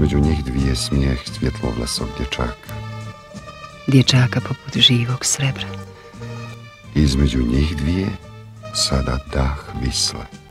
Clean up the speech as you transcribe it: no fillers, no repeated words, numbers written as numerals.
između njih dvije smijeh svjetlovlasog dječaka. Dječaka poput živog srebra. Između njih dvije sada dah visle.